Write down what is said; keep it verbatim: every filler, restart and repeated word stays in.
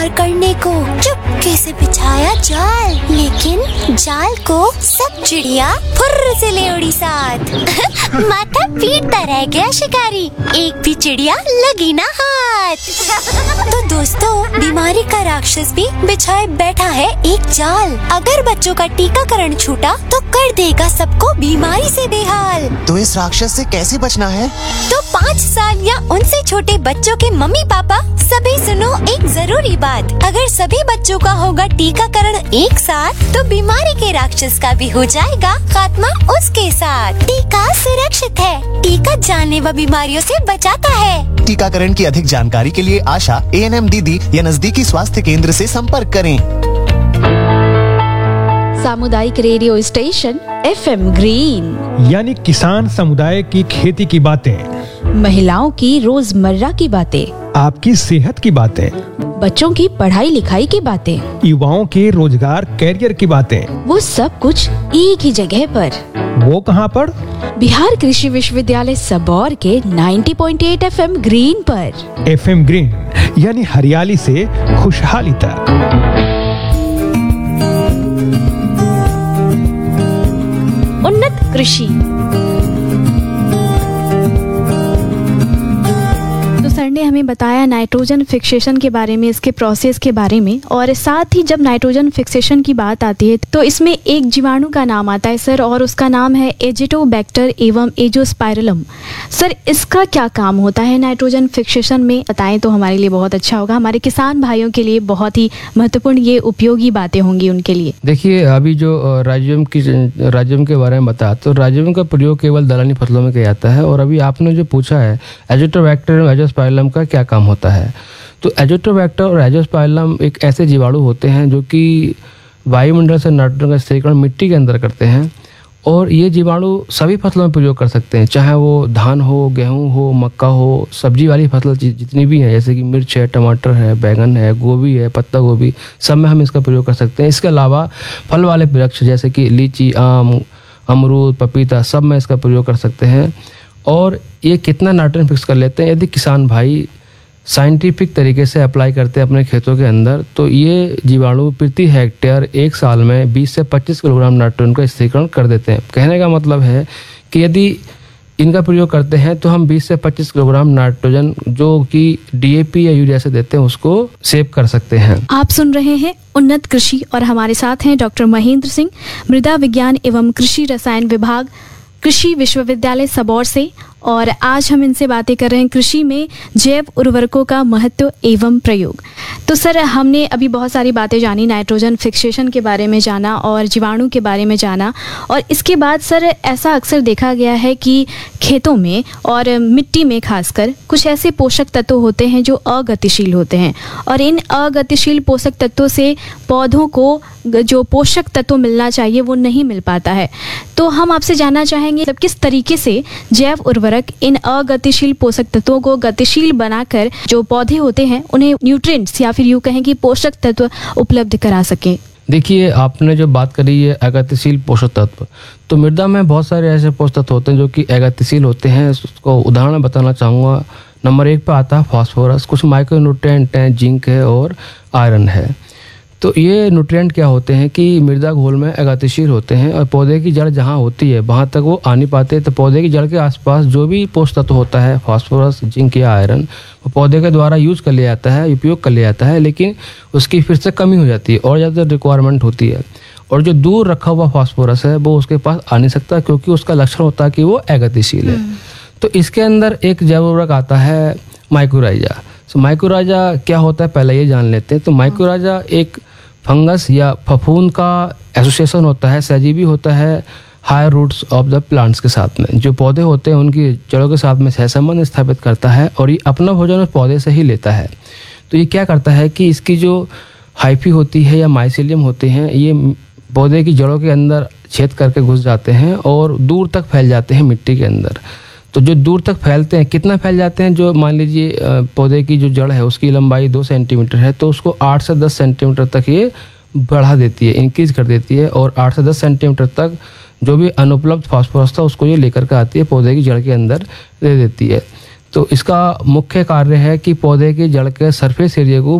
करने को चुपके से बिछाया जाल, लेकिन जाल को सब चिड़िया फुर्र से ले उड़ी साथ। माथा पीटता रह गया शिकारी, एक भी चिड़िया लगी ना हाथ। तो दोस्तों, बीमारी का राक्षस भी बिछाए बैठा है एक जाल। अगर बच्चों का टीकाकरण छूटा तो कर देगा सबको बीमारी से बेहाल। तो इस राक्षस से कैसे बचना है? तो पाँच साल या उनसे छोटे बच्चों के मम्मी पापा सभी सुनो एक जरूरी बात। अगर सभी बच्चों का होगा टीकाकरण एक साथ, तो बीमारी के राक्षस का भी हो जाएगा खात्मा उसके साथ। टीका सुरक्षित है, टीका जानलेवा बीमारियों से बचाता है। टीकाकरण की अधिक जानकारी के लिए आशा, ए एन एम दीदी या नजदीकी स्वास्थ्य केंद्र से संपर्क करें। सामुदायिक radio station F M green, यानी किसान समुदाय की खेती की बातें, महिलाओं की रोजमर्रा की बातें, आपकी सेहत की बातें, बच्चों की पढ़ाई लिखाई की बातें, युवाओं के रोजगार कैरियर की बातें, वो सब कुछ एक ही जगह पर। वो कहाँ पर? बिहार कृषि विश्वविद्यालय सबौर के नब्बे पॉइंट आठ एफ एम ग्रीन पर। एफ एम ग्रीन यानी हरियाली से खुशहाली तक। उन्नत कृषि। सर ने हमें बताया नाइट्रोजन फिक्सेशन के बारे में, इसके प्रोसेस के बारे में, और साथ ही जब नाइट्रोजन फिक्सेशन की बात आती है तो इसमें एक जीवाणु का नाम आता है सर, और उसका नाम है एजिटोबैक्टर एवं एजोस्पाइरलम। सर, इसका क्या काम होता है नाइट्रोजन फिक्सेशन में, बताएं तो हमारे लिए बहुत अच्छा होगा। हमारे किसान भाइयों के लिए बहुत ही महत्वपूर्ण ये उपयोगी बातें होंगी उनके लिए। देखिए, अभी जो राइजोबियम की राइजोबियम के बारे में बताया, तो राइजोबियम का प्रयोग केवल दलहनी फसलों में किया जाता है। और अभी आपने जो पूछा है एजिटोबैक्टर एजोस्पाइरलम का क्या काम होता है, तो एजिटोबैक्टर और एजोस्पाइरलम एक ऐसे जीवाणु होते हैं जो कि वायुमंडल से नाइट्रोजन का स्थिरीकरण मिट्टी के अंदर करते हैं। और ये जीवाणु सभी फसलों में प्रयोग कर सकते हैं, चाहे वो धान हो, गेहूं हो, मक्का हो, सब्जी वाली फसल जितनी भी हैं, जैसे कि मिर्च है, टमाटर है, बैगन है, गोभी है, पत्ता गोभी, सब में हम इसका प्रयोग कर सकते हैं। इसके अलावा फल वाले वृक्ष जैसे कि लीची, आम, अमरूद, पपीता, सब में इसका प्रयोग कर सकते हैं। और ये कितना नाइट्रोजन फिक्स कर लेते हैं, यदि किसान भाई साइंटिफिक तरीके से अप्लाई करते हैं अपने खेतों के अंदर, तो ये जीवाणु प्रति हेक्टेयर एक साल में बीस से पच्चीस किलोग्राम नाइट्रोजन का स्थिरीकरण कर देते हैं। कहने का मतलब है कि यदि इनका प्रयोग करते हैं तो हम बीस से पच्चीस किलोग्राम नाइट्रोजन जो कि डी ए पी या यूरिया से देते हैं उसको सेव कर सकते हैं। आप सुन रहे हैं उन्नत कृषि, और हमारे साथ हैं डॉक्टर महेंद्र सिंह, मृदा विज्ञान एवं कृषि रसायन विभाग, कृषि विश्वविद्यालय सबौर से। और आज हम इनसे बातें कर रहे हैं कृषि में जैव उर्वरकों का महत्व एवं प्रयोग। तो सर, हमने अभी बहुत सारी बातें जानी, नाइट्रोजन फिक्सेशन के बारे में जाना और जीवाणु के बारे में जाना। और इसके बाद सर, ऐसा अक्सर देखा गया है कि खेतों में और मिट्टी में खासकर कुछ ऐसे पोषक तत्व होते हैं जो अगतिशील होते हैं, और इन अगतिशील पोषक तत्वों से पौधों को जो पोषक तत्व मिलना चाहिए वो नहीं मिल पाता है। तो हम आपसे जानना चाहेंगे तब किस तरीके से जैव उर्वरक इन अगतिशील पोषक तत्वों को गतिशील बनाकर जो पौधे होते हैं उन्हें न्यूट्रिएंट्स या फिर यूं कहें कि पोषक तत्व उपलब्ध करा सके। देखिए, आपने जो बात करी है अगतिशील पोषक तत्व, तो मृदा में बहुत सारे ऐसे पोषक तत्व होते हैं जो कि अगतिशील होते हैं। उसको उदाहरण बताना चाहूँगा। नंबर एक पर आता है फास्फोरस, कुछ माइक्रो न्यूट्रिएंट हैं, जिंक है और आयरन है। तो ये न्यूट्रिएंट क्या होते हैं कि मृदा घोल में अगतिशील होते हैं, और पौधे की जड़ जहाँ होती है वहाँ तक वो आ नहीं पाते। तो पौधे की जड़ के आसपास जो भी पोषक तत्व होता है, फास्फोरस, जिंक या आयरन, वो पौधे के द्वारा यूज कर लिया जाता है, उपयोग कर लिया जाता है, लेकिन उसकी फिर से कमी हो जाती है और ज़्यादा रिक्वायरमेंट होती है। और जो दूर रखा हुआ फास्फोरस है वो उसके पास आ नहीं सकता, क्योंकि उसका लक्षण होता है कि वो अगतिशील है। तो इसके अंदर एक जैव उर्वरक आता है माइकोराइजा। तो माइकोराइजा क्या होता है पहले ये जान लेते हैं। तो माइकोराइजा एक फंगस या फफूंद का एसोसिएशन होता है, सहजीवी होता है higher roots of the plants के साथ में। जो पौधे होते हैं उनकी जड़ों के साथ में सहसंबंध स्थापित करता है, और ये अपना भोजन उस पौधे से ही लेता है। तो ये क्या करता है कि इसकी जो हाइफी होती है या माइसीलियम होते हैं, ये पौधे की जड़ों के अंदर छेद करके घुस जाते हैं और दूर तक फैल जाते हैं मिट्टी के अंदर। तो जो दूर तक फैलते हैं, कितना फैल जाते हैं, जो मान लीजिए पौधे की जो जड़ है उसकी लंबाई दो सेंटीमीटर है, तो उसको आठ से दस सेंटीमीटर तक ये बढ़ा देती है, इंक्रीज कर देती है। और आठ से दस सेंटीमीटर तक जो भी अनुपलब्ध फास्फोरस था उसको ये लेकर के आती है, पौधे की जड़ के अंदर दे देती है। तो इसका मुख्य कार्य है कि पौधे की जड़ के सरफेस एरिया को